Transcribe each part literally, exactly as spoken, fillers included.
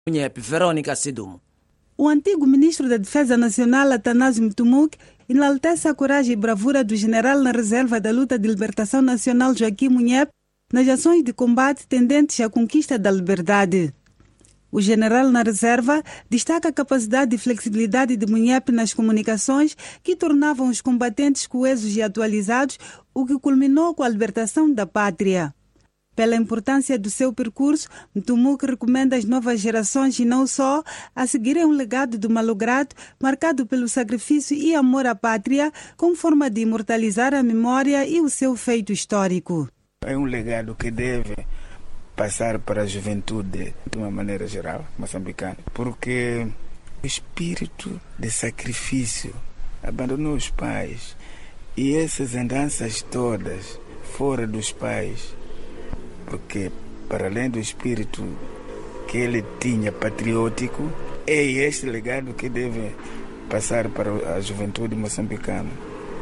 Munhep, Verônica Sidumo. O antigo ministro da Defesa Nacional, Atanásio Mtumuk, enaltece a coragem e bravura do general na reserva da luta de libertação nacional Joaquim Munhep nas ações de combate tendentes à conquista da liberdade. O general na reserva destaca a capacidade e flexibilidade de Munhep nas comunicações que tornavam os combatentes coesos e atualizados, o que culminou com a libertação da pátria. Pela importância do seu percurso, Mtumuk recomenda às novas gerações e não só a seguirem um legado do malogrado marcado pelo sacrifício e amor à pátria como forma de imortalizar a memória e o seu feito histórico. É um legado que deve passar para a juventude de uma maneira geral moçambicana, porque o espírito de sacrifício abandonou os pais e essas andanças todas fora dos pais, porque para além do espírito que ele tinha patriótico, é este legado que deve passar para a juventude moçambicana,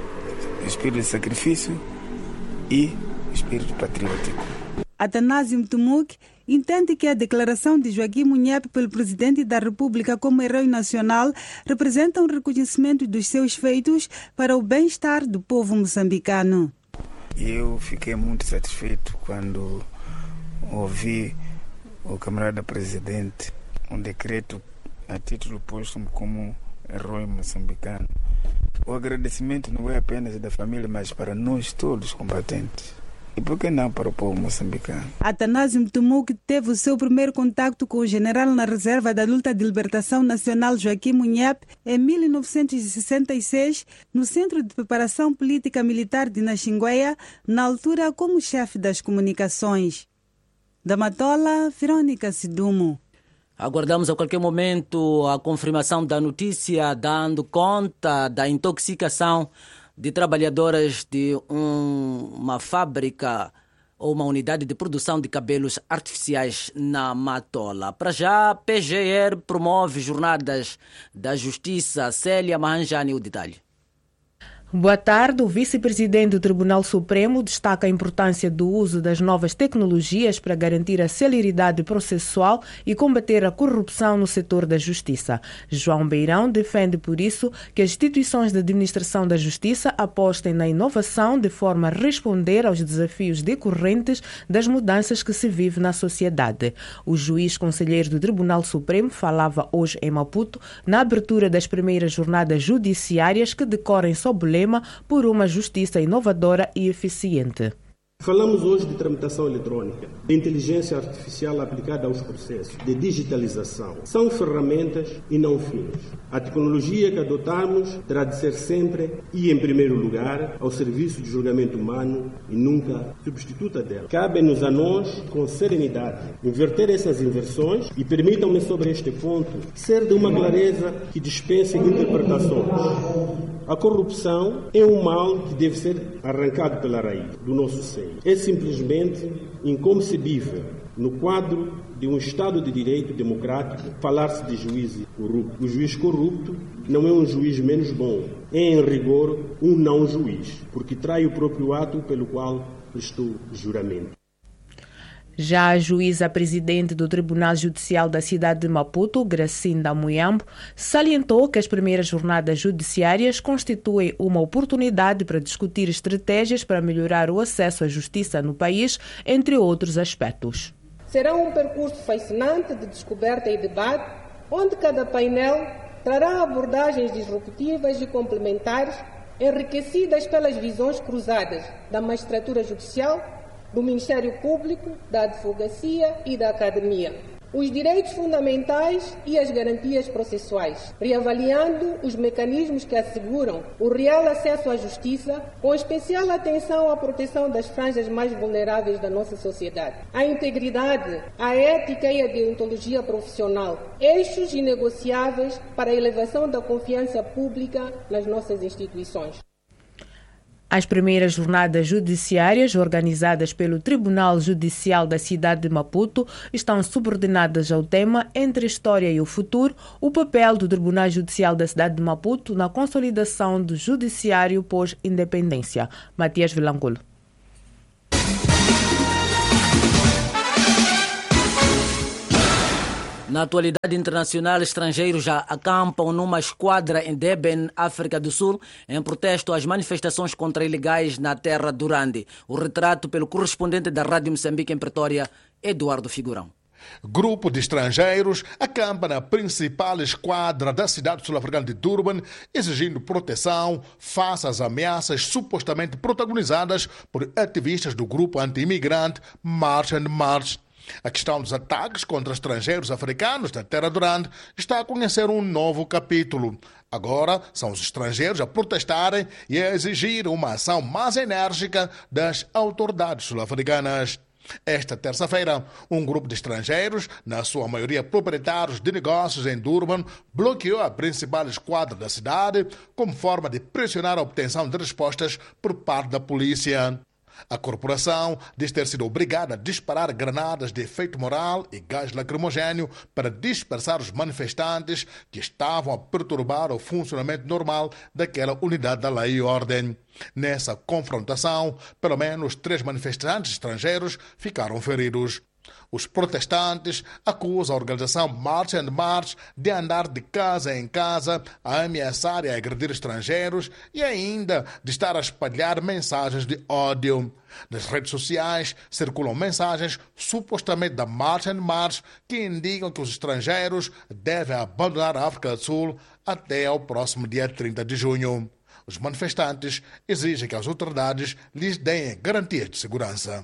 o espírito de sacrifício e o espírito patriótico. Atanásio Mtumuk entende que a declaração de Joaquim Munhep pelo Presidente da República como herói nacional representa um reconhecimento dos seus feitos para o bem-estar do povo moçambicano. Eu fiquei muito satisfeito quando ouvi o camarada Presidente um decreto a título póstumo como herói moçambicano. O agradecimento não é apenas da família, mas para nós todos combatentes. E por que não para o povo moçambicano? Atanásio Mtumuk teve o seu primeiro contacto com o general na reserva da luta de libertação nacional Joaquim Munhep em mil novecentos e sessenta e seis, no Centro de Preparação Política Militar de Naxingueia, na altura como chefe das comunicações. Da Matola, Verônica Sidumo. Aguardamos a qualquer momento a confirmação da notícia dando conta da intoxicação de trabalhadoras de um, uma fábrica ou uma unidade de produção de cabelos artificiais na Matola. Para já, P G R promove jornadas da Justiça. Célia Mahanjani, o detalhe. Boa tarde. O vice-presidente do Tribunal Supremo destaca a importância do uso das novas tecnologias para garantir a celeridade processual e combater a corrupção no setor da justiça. João Beirão defende, por isso, que as instituições de administração da justiça apostem na inovação de forma a responder aos desafios decorrentes das mudanças que se vive na sociedade. O juiz conselheiro do Tribunal Supremo falava hoje em Maputo na abertura das primeiras jornadas judiciárias que decorrem sob o por uma justiça inovadora e eficiente. Falamos hoje de tramitação eletrônica, de inteligência artificial aplicada aos processos, de digitalização. São ferramentas e não fins. A tecnologia que adotamos terá de ser sempre e, em primeiro lugar, ao serviço do julgamento humano e nunca substituta dela. Cabe-nos a nós, com serenidade, inverter essas inversões e permitam-me sobre este ponto ser de uma clareza que dispense interpretações. A corrupção é um mal que deve ser arrancado pela raiz do nosso seio. É simplesmente inconcebível, no quadro de um Estado de Direito democrático, falar-se de juiz corrupto. O juiz corrupto não é um juiz menos bom, é, em rigor, um não-juiz, porque trai o próprio ato pelo qual prestou juramento. Já a juíza presidente do Tribunal Judicial da cidade de Maputo, Gracinda Muyambo, salientou que as primeiras jornadas judiciárias constituem uma oportunidade para discutir estratégias para melhorar o acesso à justiça no país, entre outros aspectos. Será um percurso fascinante de descoberta e debate, onde cada painel trará abordagens disruptivas e complementares, enriquecidas pelas visões cruzadas da magistratura judicial, do Ministério Público, da Advocacia e da Academia. Os direitos fundamentais e as garantias processuais, reavaliando os mecanismos que asseguram o real acesso à justiça, com especial atenção à proteção das franjas mais vulneráveis da nossa sociedade. A integridade, a ética e a deontologia profissional, eixos inegociáveis para a elevação da confiança pública nas nossas instituições. As primeiras jornadas judiciárias, organizadas pelo Tribunal Judicial da cidade de Maputo, estão subordinadas ao tema Entre a História e o Futuro, o papel do Tribunal Judicial da cidade de Maputo na consolidação do judiciário pós-independência. Matias Vilanculo. Na atualidade internacional, estrangeiros já acampam numa esquadra em Durban, África do Sul, em protesto às manifestações contra ilegais na terra do Rande. O retrato pelo correspondente da Rádio Moçambique em Pretória, Eduardo Figurão. Grupo de estrangeiros acampa na principal esquadra da cidade sul-africana de Durban, exigindo proteção face às ameaças supostamente protagonizadas por ativistas do grupo anti-imigrante March and March. A questão dos ataques contra estrangeiros africanos da terra do Rande está a conhecer um novo capítulo. Agora são os estrangeiros a protestarem e a exigir uma ação mais enérgica das autoridades sul-africanas. Esta terça-feira, um grupo de estrangeiros, na sua maioria proprietários de negócios em Durban, bloqueou a principal esquadra da cidade como forma de pressionar a obtenção de respostas por parte da polícia. A corporação diz ter sido obrigada a disparar granadas de efeito moral e gás lacrimogéneo para dispersar os manifestantes que estavam a perturbar o funcionamento normal daquela unidade da lei e ordem. Nessa confrontação, pelo menos três manifestantes estrangeiros ficaram feridos. Os protestantes acusam a organização March and March de andar de casa em casa a ameaçar e a agredir estrangeiros e ainda de estar a espalhar mensagens de ódio. Nas redes sociais circulam mensagens supostamente da March and March que indicam que os estrangeiros devem abandonar a África do Sul até ao próximo dia trinta de junho. Os manifestantes exigem que as autoridades lhes deem garantias de segurança.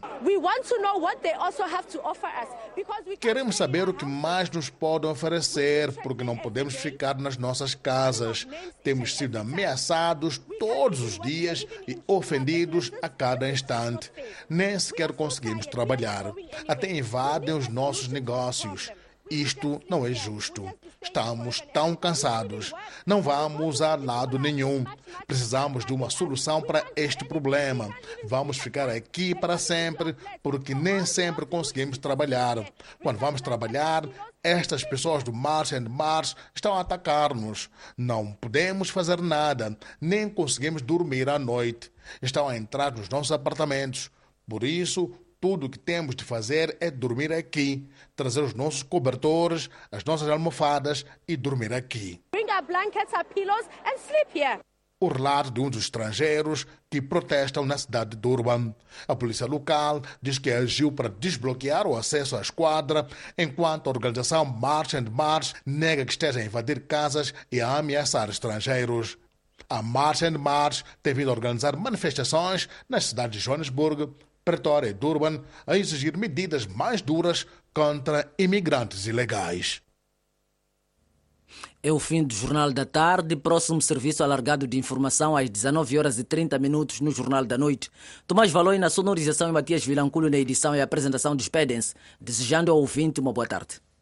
Queremos saber o que mais nos podem oferecer, porque não podemos ficar nas nossas casas. Temos sido ameaçados todos os dias e ofendidos a cada instante. Nem sequer conseguimos trabalhar. Até invadem os nossos negócios. Isto não é justo. Estamos tão cansados. Não vamos a lado nenhum. Precisamos de uma solução para este problema. Vamos ficar aqui para sempre, porque nem sempre conseguimos trabalhar. Quando vamos trabalhar, estas pessoas do March and March estão a atacar-nos. Não podemos fazer nada, nem conseguimos dormir à noite. Estão a entrar nos nossos apartamentos. Por isso, tudo o que temos de fazer é dormir aqui, trazer os nossos cobertores, as nossas almofadas e dormir aqui. Bring our blankets, our pillows and sleep here. O relato de um dos estrangeiros que protestam na cidade de Durban. A polícia local diz que agiu para desbloquear o acesso à esquadra, enquanto a organização March and March nega que esteja a invadir casas e a ameaçar estrangeiros. A March and March tem vindo a organizar manifestações nas cidades de Joanesburgo, Pretória e Durban a exigir medidas mais duras contra imigrantes ilegais. É o fim do Jornal da Tarde. Próximo serviço alargado de informação às dezenove horas e trinta minutos no Jornal da Noite. Tomás Valoi na sonorização e Matias Vilanculo na edição e apresentação despedem-se, desejando ao ouvinte uma boa tarde.